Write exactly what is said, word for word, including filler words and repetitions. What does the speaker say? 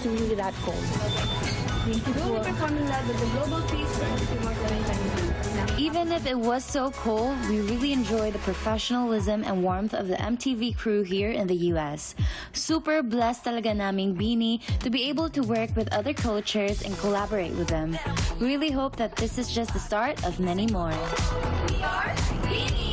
was really that cold. Thank you. We'll be performing live at the Global Peace twenty-four. Even if it was so cold, we really enjoy the professionalism and warmth of the M T V crew here in the U S. Super blessed talaga naming Beanie to be able to work with other cultures and collaborate with them. We really hope that this is just the start of many more. We are Beanie!